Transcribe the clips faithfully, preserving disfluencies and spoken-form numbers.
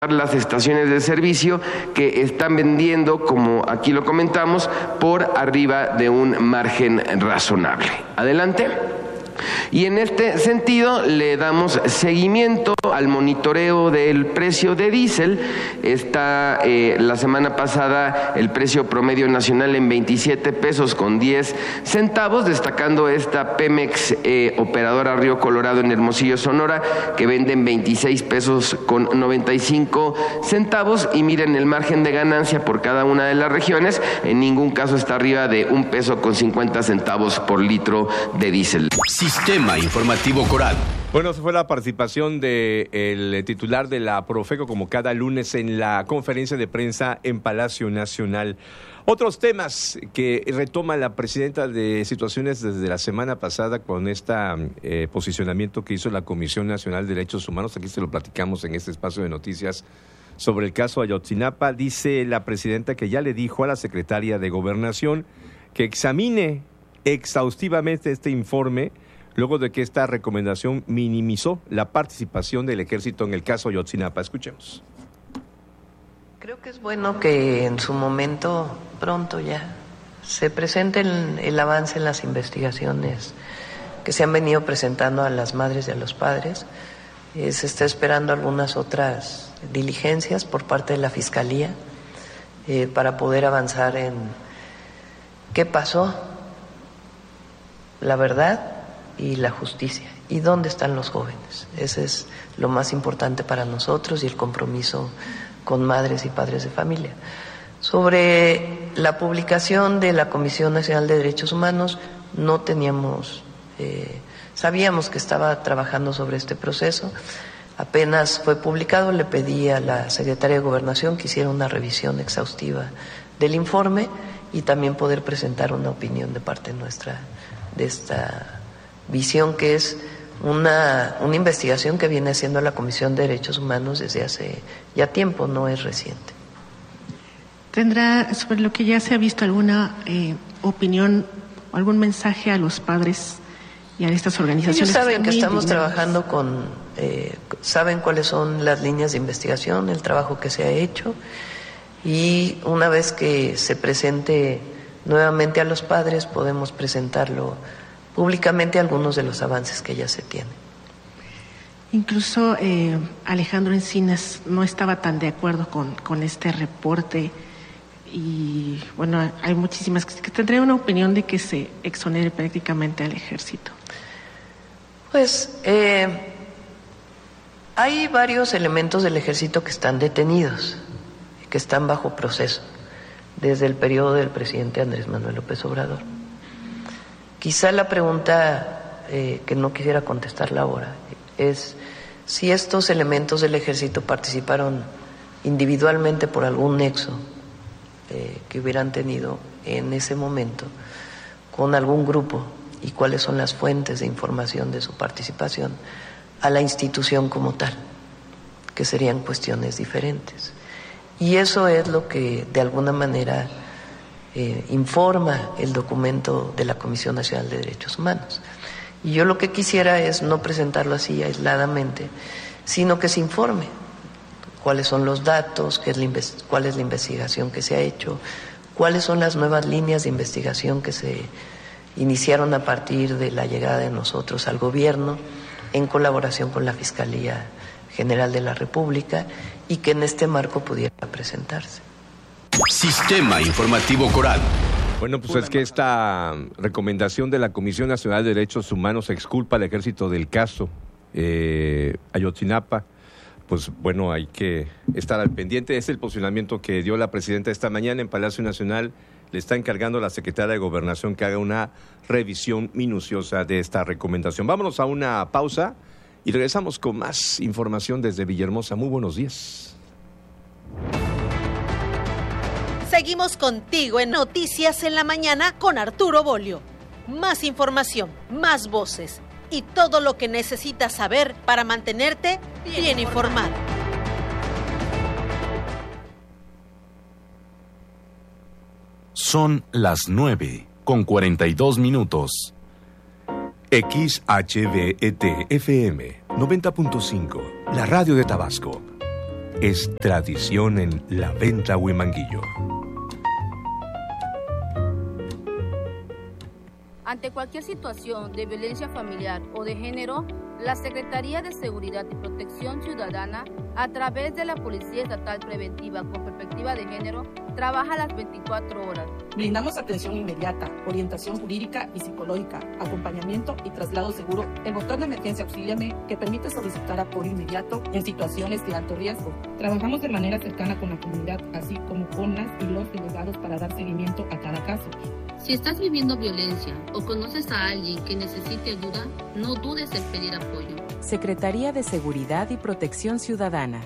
las estaciones de servicio que están vendiendo, como aquí lo comentamos, por arriba de un margen razonable. Adelante. Y en este sentido le damos seguimiento al monitoreo del precio de diésel. Está eh, la semana pasada el precio promedio nacional en veintisiete pesos con diez centavos, destacando esta Pemex eh, operadora Río Colorado en Hermosillo, Sonora, que vende en veintiséis pesos con noventa y cinco centavos. Y miren, el margen de ganancia por cada una de las regiones en ningún caso está arriba de un peso con cincuenta centavos por litro de diésel. Sistema Informativo Coral. Bueno, esa fue la participación del titular de la Profeco, como cada lunes, en la conferencia de prensa en Palacio Nacional. Otros temas que retoma la presidenta de situaciones desde la semana pasada con este eh, posicionamiento que hizo la Comisión Nacional de Derechos Humanos. Aquí se lo platicamos en este espacio de noticias sobre el caso Ayotzinapa. Dice la presidenta que ya le dijo a la secretaria de Gobernación que examine exhaustivamente este informe, luego de que esta recomendación minimizó la participación del ejército en el caso Ayotzinapa. Escuchemos. Creo que es bueno que en su momento, pronto ya, se presente el, el avance en las investigaciones que se han venido presentando a las madres y a los padres. Eh, se está esperando algunas otras diligencias por parte de la Fiscalía eh, para poder avanzar en qué pasó, la verdad y la justicia, y dónde están los jóvenes. Ese es lo más importante para nosotros y el compromiso con madres y padres de familia. Sobre la publicación de la Comisión Nacional de Derechos Humanos, no teníamos, eh, sabíamos que estaba trabajando sobre este proceso. Apenas fue publicado, le pedí a la Secretaría de Gobernación que hiciera una revisión exhaustiva del informe y también poder presentar una opinión de parte nuestra de esta visión, que es una, una investigación que viene haciendo la Comisión de Derechos Humanos desde hace ya tiempo, no es reciente. ¿Tendrá, sobre lo que ya se ha visto, alguna eh, opinión o algún mensaje a los padres y a estas organizaciones? Ellos saben que, que estamos indignados. trabajando con, eh, saben cuáles son las líneas de investigación, el trabajo que se ha hecho, y una vez que se presente nuevamente a los padres podemos presentarlo públicamente algunos de los avances que ya se tienen. Incluso eh, Alejandro Encinas no estaba tan de acuerdo con, con este reporte y bueno, hay muchísimas que tendría una opinión de que se exonere prácticamente al ejército. Pues eh, hay varios elementos del ejército que están detenidos, que están bajo proceso desde el periodo del presidente Andrés Manuel López Obrador. Quizá la pregunta eh, que no quisiera contestarla ahora es si estos elementos del ejército participaron individualmente por algún nexo eh, que hubieran tenido en ese momento con algún grupo y cuáles son las fuentes de información de su participación a la institución como tal, que serían cuestiones diferentes. Y eso es lo que de alguna manera Eh, informa el documento de la Comisión Nacional de Derechos Humanos. Y yo lo que quisiera es no presentarlo así aisladamente, sino que se informe cuáles son los datos, qué es la inves- cuál es la investigación que se ha hecho, cuáles son las nuevas líneas de investigación que se iniciaron a partir de la llegada de nosotros al gobierno en colaboración con la Fiscalía General de la República y que en este marco pudiera presentarse. Sistema Informativo Coral. Bueno, pues es que esta recomendación de la Comisión Nacional de Derechos Humanos exculpa al ejército del caso eh, Ayotzinapa. Pues bueno, hay que estar al pendiente. Es el posicionamiento que dio la presidenta esta mañana en Palacio Nacional. Le está encargando a la secretaria de Gobernación que haga una revisión minuciosa de esta recomendación. Vámonos a una pausa y regresamos con más información desde Villahermosa. Muy buenos días. Seguimos contigo en Noticias en la Mañana con Arturo Bolio. Más información, más voces y todo lo que necesitas saber para mantenerte bien informado. Son las nueve con cuarenta y dos minutos. X H V E T F M noventa punto cinco, la radio de Tabasco. es tradición en la venta Huimanguillo. Ante cualquier situación de violencia familiar o de género, la Secretaría de Seguridad y Protección Ciudadana, a través de la Policía Estatal Preventiva con Perspectiva de Género, trabaja las veinticuatro horas. Brindamos atención inmediata, orientación jurídica y psicológica, acompañamiento y traslado seguro. El botón de emergencia Auxíliame, que permite solicitar apoyo inmediato en situaciones de alto riesgo. Trabajamos de manera cercana con la comunidad, así como con las y los delegados para dar seguimiento a cada caso. Si estás viviendo violencia o conoces a alguien que necesite ayuda, no dudes en pedir apoyo. Secretaría de Seguridad y Protección Ciudadana.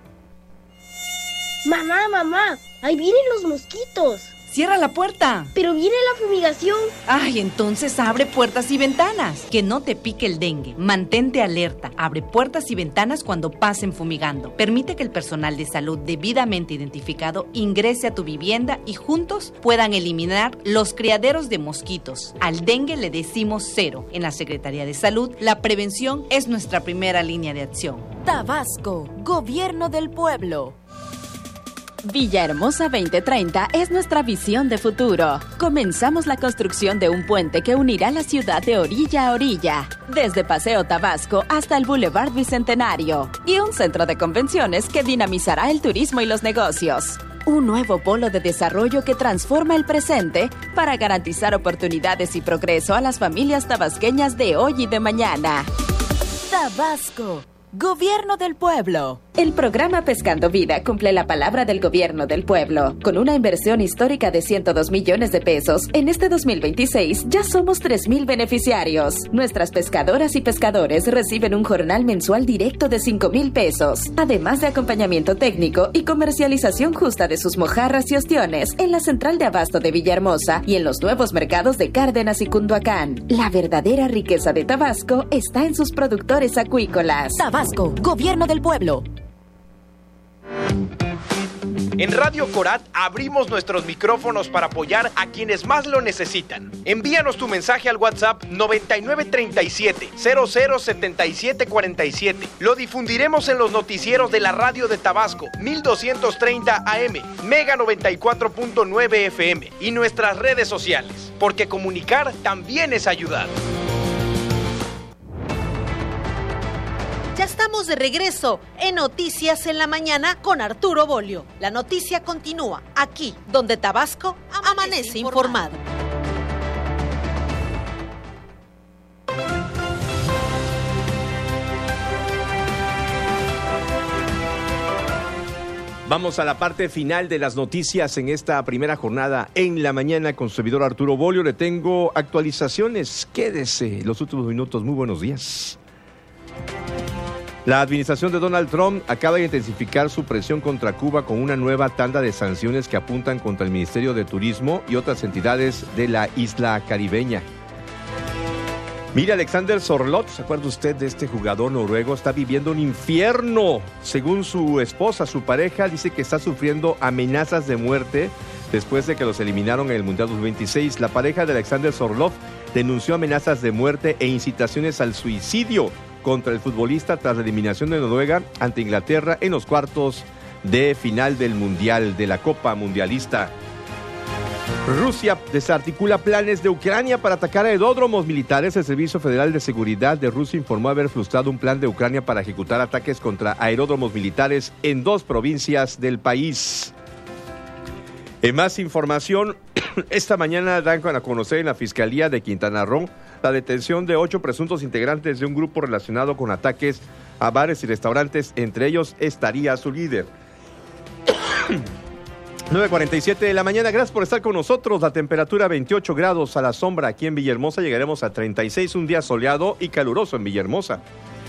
Mamá, mamá, ahí vienen los mosquitos. ¡Cierra la puerta! Pero viene la fumigación. Ay, entonces abre puertas y ventanas. Que no te pique el dengue. Mantente alerta. Abre puertas y ventanas cuando pasen fumigando. Permite que el personal de salud debidamente identificado ingrese a tu vivienda y juntos puedan eliminar los criaderos de mosquitos. Al dengue le decimos cero. En la Secretaría de Salud, la prevención es nuestra primera línea de acción. Tabasco, Gobierno del Pueblo. Villahermosa veinte treinta es nuestra visión de futuro. Comenzamos la construcción de un puente que unirá la ciudad de orilla a orilla, desde Paseo Tabasco hasta el Boulevard Bicentenario, y un centro de convenciones que dinamizará el turismo y los negocios. Un nuevo polo de desarrollo que transforma el presente para garantizar oportunidades y progreso a las familias tabasqueñas de hoy y de mañana. Tabasco, Gobierno del Pueblo. El programa Pescando Vida cumple la palabra del Gobierno del Pueblo. Con una inversión histórica de ciento dos millones de pesos, en este dos mil veintiséis ya somos tres mil beneficiarios. Nuestras pescadoras y pescadores reciben un jornal mensual directo de cinco mil pesos, además de acompañamiento técnico y comercialización justa de sus mojarras y ostiones en la central de abasto de Villahermosa y en los nuevos mercados de Cárdenas y Cunduacán. La verdadera riqueza de Tabasco está en sus productores acuícolas. Tabasco, Gobierno del Pueblo. En Radio Corat abrimos nuestros micrófonos para apoyar a quienes más lo necesitan. Envíanos tu mensaje al WhatsApp noventa y nueve treinta y siete, cero cero setenta y siete cuarenta y siete. Lo difundiremos en los noticieros de la radio de Tabasco, mil doscientos treinta A M, Mega noventa y cuatro punto nueve F M y nuestras redes sociales, porque comunicar también es ayudar. Ya estamos de regreso en Noticias en la Mañana con Arturo Bolio. La noticia continúa aquí, donde Tabasco amanece, amanece informado. Vamos a la parte final de las noticias en esta primera jornada en la mañana con su servidor Arturo Bolio. Le tengo actualizaciones. Quédese los últimos minutos. Muy buenos días. La administración de Donald Trump acaba de intensificar su presión contra Cuba con una nueva tanda de sanciones que apuntan contra el Ministerio de Turismo y otras entidades de la isla caribeña. Mire, Alexander Zorlot, ¿se acuerda usted de este jugador noruego? Está viviendo un infierno. Según su esposa, su pareja, dice que está sufriendo amenazas de muerte después de que los eliminaron en el Mundial dos mil veintiséis. La pareja de Alexander Zorlot denunció amenazas de muerte e incitaciones al suicidio contra el futbolista tras la eliminación de Noruega ante Inglaterra en los cuartos de final del Mundial, de la Copa Mundialista. Rusia desarticula planes de Ucrania para atacar aeródromos militares. El Servicio Federal de Seguridad de Rusia informó haber frustrado un plan de Ucrania para ejecutar ataques contra aeródromos militares en dos provincias del país. En más información, esta mañana dan a conocer en la Fiscalía de Quintana Roo la detención de ocho presuntos integrantes de un grupo relacionado con ataques a bares y restaurantes. Entre ellos estaría su líder. nueve cuarenta y siete de la mañana. Gracias por estar con nosotros. La temperatura veintiocho grados a la sombra aquí en Villahermosa. Llegaremos a treinta y seis, un día soleado y caluroso en Villahermosa.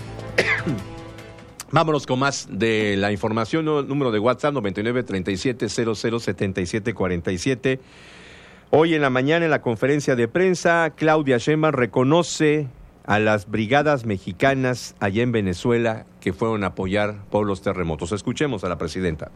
Vámonos con más de la información. Número de WhatsApp noventa y nueve treinta y siete, cero cero setenta y siete cuarenta y siete. Hoy en la mañana en la conferencia de prensa, Claudia Sheinbaum reconoce a las brigadas mexicanas allá en Venezuela que fueron a apoyar por los terremotos. Escuchemos a la presidenta.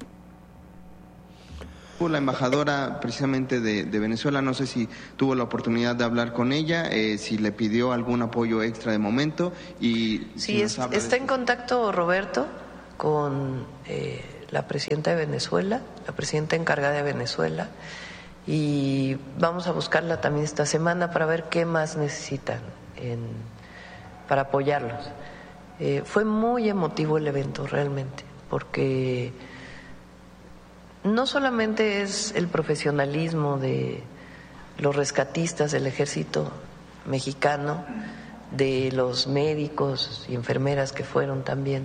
La embajadora precisamente de, de Venezuela, no sé si tuvo la oportunidad de hablar con ella, eh, si le pidió algún apoyo extra de momento. Y sí, si es, está de... en contacto Roberto con eh, la presidenta de Venezuela, la presidenta encargada de Venezuela, y vamos a buscarla también esta semana para ver qué más necesitan en, para apoyarlos. Eh, fue muy emotivo el evento realmente, porque no solamente es el profesionalismo de los rescatistas del ejército mexicano, de los médicos y enfermeras que fueron también,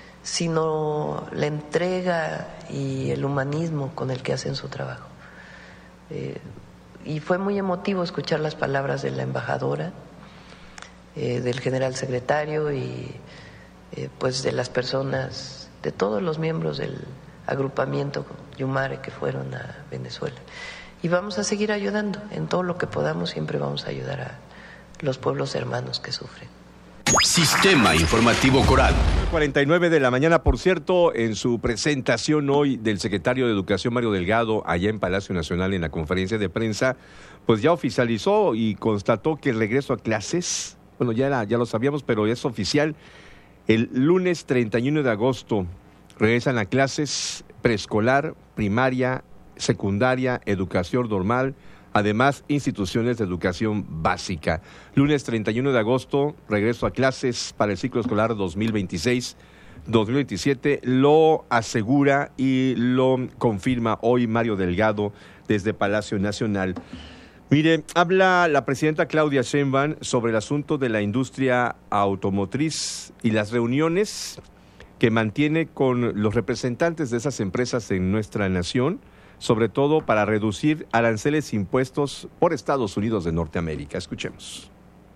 sino la entrega y el humanismo con el que hacen su trabajo. Eh, y fue muy emotivo escuchar las palabras de la embajadora, eh, del general secretario y eh, pues de las personas, de todos los miembros del agrupamiento Yumare que fueron a Venezuela. Y vamos a seguir ayudando en todo lo que podamos, siempre vamos a ayudar a los pueblos hermanos que sufren. Sistema Informativo Coral. cuarenta y nueve de la mañana, por cierto, en su presentación hoy del secretario de Educación Mario Delgado, allá en Palacio Nacional en la conferencia de prensa, pues ya oficializó y constató que el regreso a clases, bueno, ya, era, ya lo sabíamos, pero es oficial, el lunes treinta y uno de agosto regresan a clases preescolar, primaria, secundaria, educación normal, además instituciones de educación básica. Lunes treinta y uno de agosto, regreso a clases para el ciclo escolar dos mil veintiséis dos mil veintisiete, lo asegura y lo confirma hoy Mario Delgado desde Palacio Nacional. Mire, habla la presidenta Claudia Sheinbaum sobre el asunto de la industria automotriz y las reuniones que mantiene con los representantes de esas empresas en nuestra nación, sobre todo para reducir aranceles impuestos por Estados Unidos de Norteamérica. Escuchemos.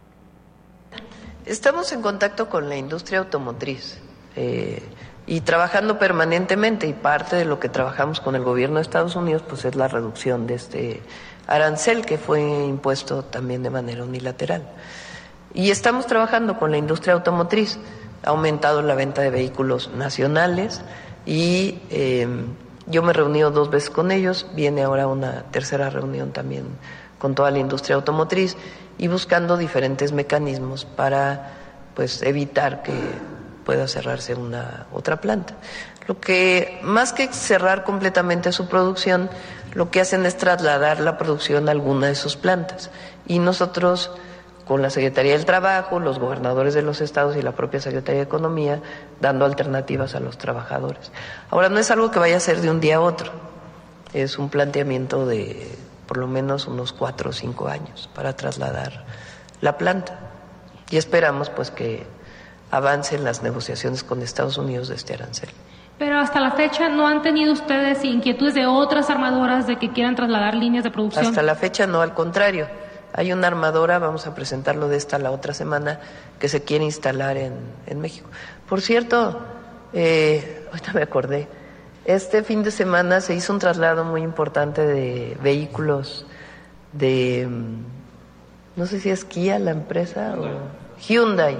Estamos en contacto con la industria automotriz eh, y trabajando permanentemente, y parte de lo que trabajamos con el gobierno de Estados Unidos pues es la reducción de este arancel que fue impuesto también de manera unilateral. Y estamos trabajando con la industria automotriz, ha aumentado la venta de vehículos nacionales y eh, yo me he reunido dos veces con ellos, viene ahora una tercera reunión también con toda la industria automotriz y buscando diferentes mecanismos para pues evitar que pueda cerrarse una otra planta. Lo que más que cerrar completamente su producción, lo que hacen es trasladar la producción a alguna de sus plantas. Y nosotros, con la Secretaría del Trabajo, los gobernadores de los estados y la propia Secretaría de Economía, dando alternativas a los trabajadores. Ahora, no es algo que vaya a ser de un día a otro, es un planteamiento de por lo menos unos cuatro o cinco años para trasladar la planta. Y esperamos pues que avancen las negociaciones con Estados Unidos de este arancel. Pero hasta la fecha, ¿no han tenido ustedes inquietudes de otras armadoras de que quieran trasladar líneas de producción? Hasta la fecha no, al contrario. Hay una armadora, vamos a presentarlo de esta la otra semana, que se quiere instalar en, en México. Por cierto, eh, ahorita me acordé, este fin de semana se hizo un traslado muy importante de vehículos de, no sé si es Kia la empresa o Hyundai,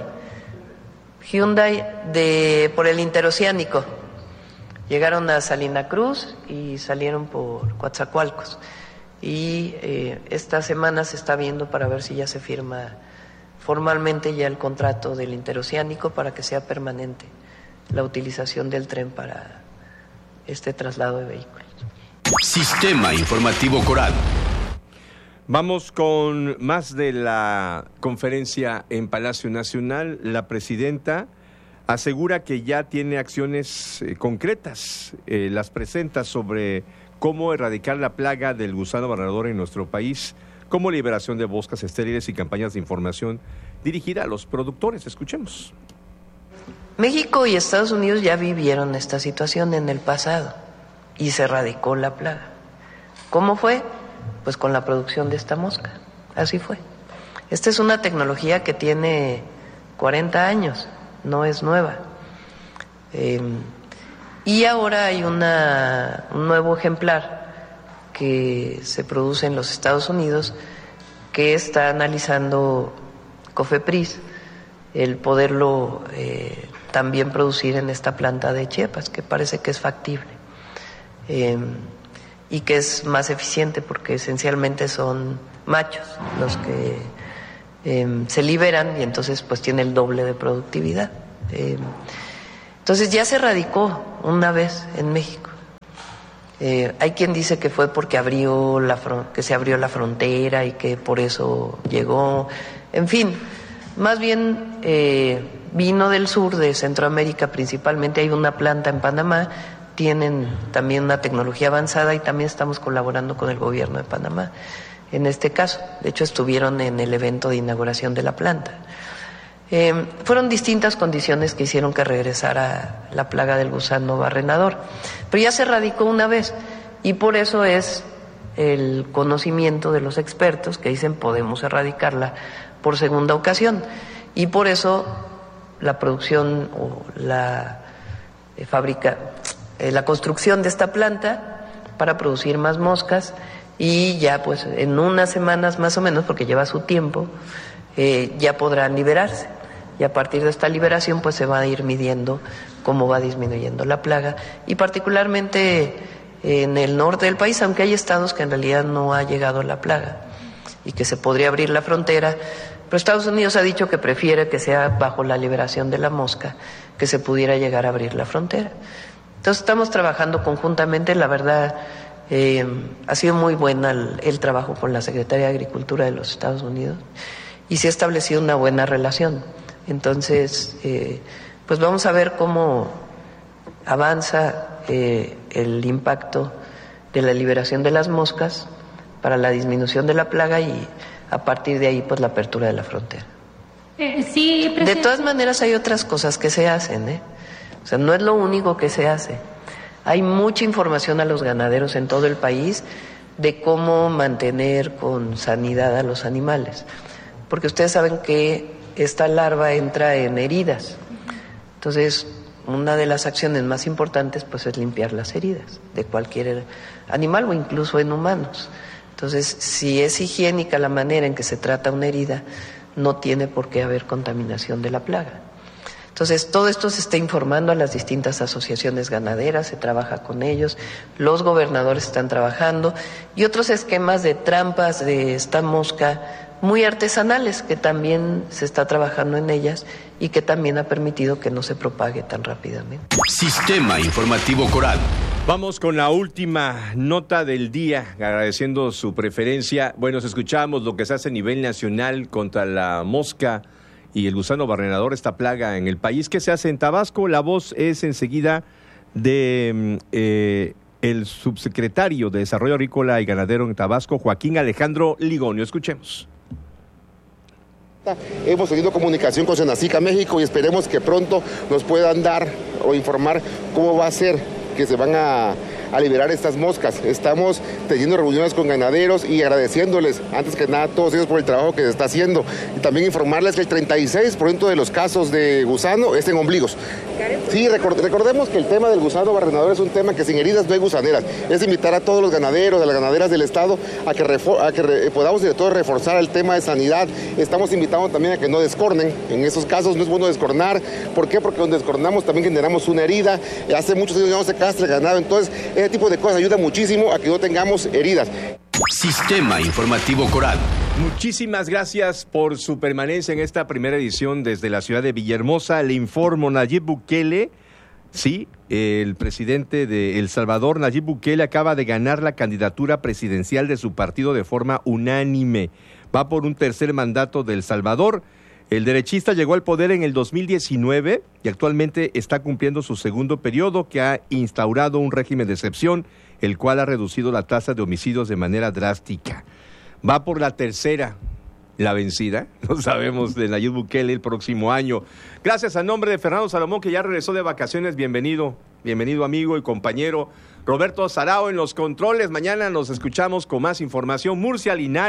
Hyundai de por el interoceánico. Llegaron a Salina Cruz y salieron por Coatzacoalcos. Y eh, esta semana se está viendo para ver si ya se firma formalmente ya el contrato del interoceánico para que sea permanente la utilización del tren para este traslado de vehículos. Sistema Informativo Coral. Vamos con más de la conferencia en Palacio Nacional. La presidenta asegura que ya tiene acciones eh, concretas, eh, las presenta sobre cómo erradicar la plaga del gusano barredor en nuestro país, como liberación de bosques estériles y campañas de información dirigida a los productores. Escuchemos. México y Estados Unidos ya vivieron esta situación en el pasado y se erradicó la plaga. ¿Cómo fue? Pues con la producción de esta mosca. Así fue. Esta es una tecnología que tiene cuarenta años, no es nueva. Eh, y ahora hay una, un nuevo ejemplar que se produce en los Estados Unidos que está analizando COFEPRIS el poderlo eh, también producir en esta planta de Chiapas, que parece que es factible eh, y que es más eficiente porque esencialmente son machos los que eh, se liberan y entonces pues tiene el doble de productividad. Eh, Entonces ya se radicó una vez en México. Eh, hay quien dice que fue porque abrió la que se abrió la frontera y que por eso llegó. En fin, más bien eh, vino del sur, de Centroamérica principalmente. Hay una planta en Panamá, tienen también una tecnología avanzada y también estamos colaborando con el gobierno de Panamá en este caso. De hecho, estuvieron en el evento de inauguración de la planta. Eh, fueron distintas condiciones que hicieron que regresara la plaga del gusano barrenador, pero ya se erradicó una vez y por eso es el conocimiento de los expertos que dicen podemos erradicarla por segunda ocasión, y por eso la producción o la eh, fábrica, eh, la construcción de esta planta para producir más moscas, y ya pues en unas semanas más o menos, porque lleva su tiempo, eh, ya podrán liberarse. Y a partir de esta liberación pues se va a ir midiendo cómo va disminuyendo la plaga, y particularmente en el norte del país, aunque hay estados que en realidad no ha llegado la plaga y que se podría abrir la frontera, pero Estados Unidos ha dicho que prefiere que sea bajo la liberación de la mosca que se pudiera llegar a abrir la frontera. Entonces estamos trabajando conjuntamente. La verdad eh, ha sido muy buena el, el trabajo con la Secretaría de Agricultura de los Estados Unidos y se ha establecido una buena relación. Entonces, eh, pues vamos a ver cómo avanza eh, el impacto de la liberación de las moscas para la disminución de la plaga y a partir de ahí, pues la apertura de la frontera. Eh, sí, presidente. De todas maneras, hay otras cosas que se hacen, ¿eh? O sea, no es lo único que se hace. Hay mucha información a los ganaderos en todo el país de cómo mantener con sanidad a los animales, porque ustedes saben que esta larva entra en heridas. Entonces, una de las acciones más importantes pues es limpiar las heridas de cualquier animal o incluso en humanos. Entonces, si es higiénica la manera en que se trata una herida, no tiene por qué haber contaminación de la plaga. Entonces, todo esto se está informando a las distintas asociaciones ganaderas, se trabaja con ellos, los gobernadores están trabajando, y otros esquemas de trampas de esta mosca muy artesanales que también se está trabajando en ellas y que también ha permitido que no se propague tan rápidamente. Sistema Informativo Coral. Vamos con la última nota del día, agradeciendo su preferencia. Bueno, escuchamos lo que se hace a nivel nacional contra la mosca y el gusano barrenador, esta plaga en el país. ¿Qué se hace en Tabasco? La voz es enseguida de eh, el subsecretario de Desarrollo Agrícola y Ganadero en Tabasco, Joaquín Alejandro Ligonio. Escuchemos. Hemos tenido comunicación con Senacica México y esperemos que pronto nos puedan dar o informar cómo va a ser que se van a, a liberar estas moscas. Estamos teniendo reuniones con ganaderos y agradeciéndoles, antes que nada, a todos ellos por el trabajo que se está haciendo. Y también informarles que el treinta y seis por ciento de los casos de gusano es en ombligos. Sí, record, recordemos que el tema del gusano barrenador es un tema que sin heridas no hay gusaneras. Es invitar a todos los ganaderos, a las ganaderas del estado, a que, refor, a que re, podamos sobre todo reforzar el tema de sanidad. Estamos invitando también a que no descornen. En esos casos no es bueno descornar. ¿Por qué? Porque donde descornamos también generamos una herida. Hace muchos años no se castra el ganado. Entonces, ese tipo de cosas ayuda muchísimo a que no tengamos heridas. Sistema Informativo Coral. Muchísimas gracias por su permanencia en esta primera edición desde la ciudad de Villahermosa. Le informo, Nayib Bukele, sí, el presidente de El Salvador, Nayib Bukele, acaba de ganar la candidatura presidencial de su partido de forma unánime. Va por un tercer mandato de El Salvador. El derechista llegó al poder en el dos mil diecinueve y actualmente está cumpliendo su segundo periodo, que ha instaurado un régimen de excepción, el cual ha reducido la tasa de homicidios de manera drástica. Va por la tercera, la vencida, no sabemos, de Nayib Bukele el próximo año. Gracias a nombre de Fernando Salomón, que ya regresó de vacaciones. Bienvenido, bienvenido amigo y compañero. Roberto Sarao en los controles. Mañana nos escuchamos con más información. Murcia Linares.